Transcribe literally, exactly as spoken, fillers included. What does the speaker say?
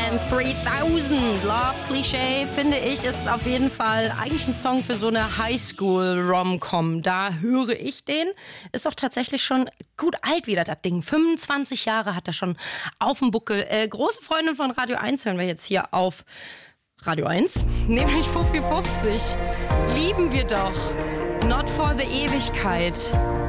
Band dreitausend. Love Cliché, finde ich, ist auf jeden Fall eigentlich ein Song für so eine Highschool-Rom-Com. Da höre ich den. Ist auch tatsächlich schon gut alt wieder, das Ding. fünfundzwanzig Jahre hat er schon auf dem Buckel. Äh, große Freundin von Radio eins hören wir jetzt hier auf Radio eins, nämlich Fuffi fünfzig. Lieben wir doch. Not for the Ewigkeit.